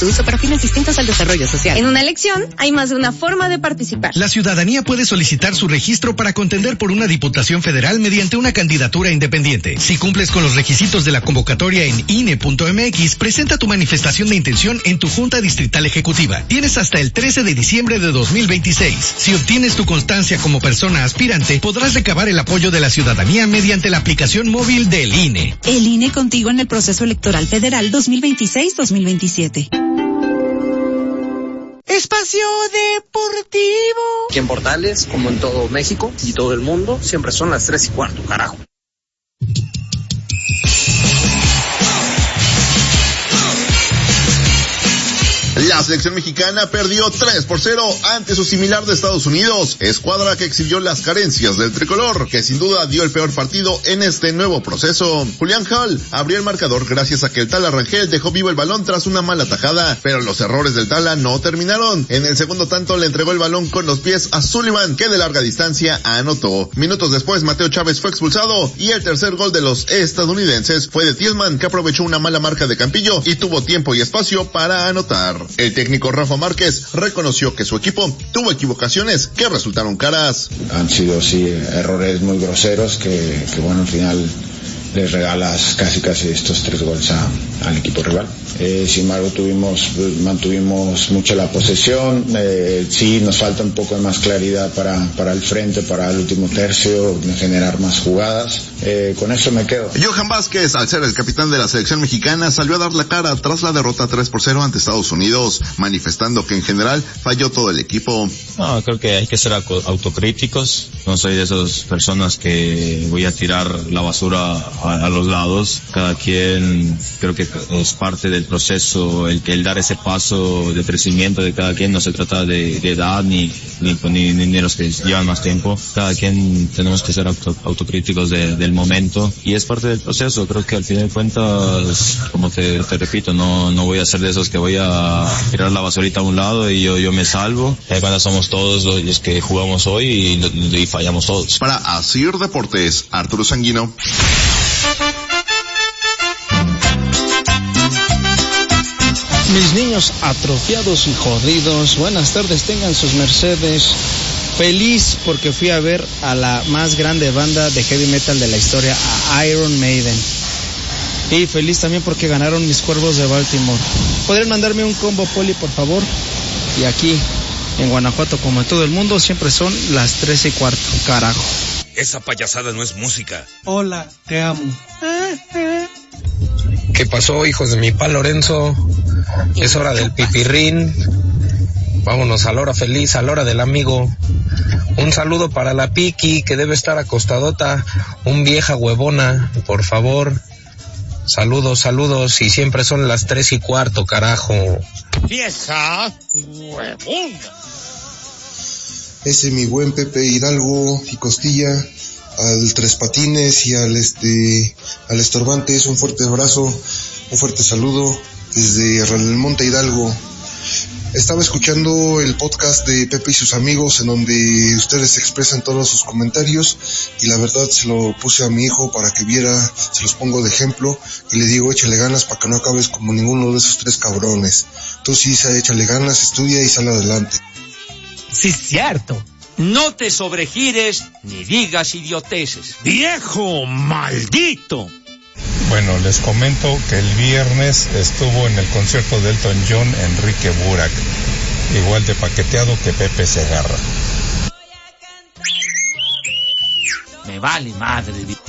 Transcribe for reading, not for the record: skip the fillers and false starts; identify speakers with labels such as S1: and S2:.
S1: Uso para fines distintos al desarrollo social.
S2: En una elección hay más de una forma de participar.
S3: La ciudadanía puede solicitar su registro para contender por una diputación federal mediante una candidatura independiente. Si cumples con los requisitos de la convocatoria en INE.mx, presenta tu manifestación de intención en tu Junta Distrital Ejecutiva. Tienes hasta el 13 de diciembre de 2026. Si obtienes tu constancia como persona aspirante, podrás recabar el apoyo de la ciudadanía mediante la aplicación móvil del INE.
S4: El INE contigo en el proceso electoral federal 2026-2027.
S5: Espacio Deportivo.
S6: Y en Portales, como en todo México y todo el mundo, siempre son las 3:15, carajo.
S7: La selección mexicana perdió 3-0 ante su similar de Estados Unidos, escuadra que exhibió las carencias del tricolor, que sin duda dio el peor partido en este nuevo proceso. Julián Hall abrió el marcador gracias a que el Tala Rangel dejó vivo el balón tras una mala tajada, pero los errores del Tala no terminaron. En el segundo tanto le entregó el balón con los pies a Sullivan, que de larga distancia anotó. Minutos después Mateo Chávez fue expulsado y el tercer gol de los estadounidenses fue de Tillman, que aprovechó una mala marca de Campillo y tuvo tiempo y espacio para anotar. El técnico Rafa Márquez reconoció que su equipo tuvo equivocaciones que resultaron caras.
S8: Han sido sí errores muy groseros que bueno, al final les regalas casi estos 3 goles al equipo rival. Sin embargo mantuvimos mucho la posesión, sí nos falta un poco de más claridad para el frente, para el último tercio, generar más jugadas, con eso me quedo.
S7: Johan Vázquez, al ser el capitán de la selección mexicana, salió a dar la cara tras la derrota 3-0 ante Estados Unidos, manifestando que en general falló todo el equipo.
S9: No, creo que hay que ser autocríticos, no soy de esas personas que voy a tirar la basura a los lados, cada quien creo que es parte del proceso, el dar ese paso de crecimiento de cada quien, no se trata de edad ni los que llevan más tiempo, cada quien tenemos que ser autocríticos del momento y es parte del proceso. Creo que al final de cuentas, como te repito, no voy a ser de esos que voy a tirar la basurita a un lado y yo me salvo. Cuando somos todos los que jugamos hoy y fallamos todos.
S7: Para Asir Deportes, Arturo Sanguino.
S10: Mis niños atrofiados y jodidos, buenas tardes, tengan sus mercedes. Feliz porque fui a ver a la más grande banda de heavy metal de la historia, a Iron Maiden. Y feliz también porque ganaron mis Cuervos de Baltimore. ¿Podrían mandarme un combo poli, por favor? Y aquí, en Guanajuato, como en todo el mundo, siempre son las 3:15, carajo.
S11: Esa payasada no es música.
S10: Hola, te amo.
S6: ¿Qué pasó, hijos de mi pa Lorenzo? Es hora del pipirrín. Vámonos a la hora feliz, a la hora del amigo. Un saludo para la Piki, que debe estar acostadota. Un vieja huevona, por favor. Saludos, y siempre son las 3:15, carajo.
S11: Vieja huevona.
S12: Ese mi buen Pepe Hidalgo y Costilla, al Tres Patines y al Estorbantes, un fuerte abrazo, un fuerte saludo desde el Monte Hidalgo. Estaba escuchando el podcast de Pepe y sus amigos, en donde ustedes expresan todos sus comentarios, y la verdad se lo puse a mi hijo para que viera, se los pongo de ejemplo, y le digo, échale ganas para que no acabes como ninguno de esos 3 cabrones. Tú sí, échale ganas, estudia y sale adelante.
S11: Sí, cierto. No te sobregires ni digas idioteces. ¡Viejo maldito!
S13: Bueno, les comento que el viernes estuvo en el concierto de Elton John Enrique Burak, igual de paqueteado que Pepe Segarra.
S11: Me vale madre.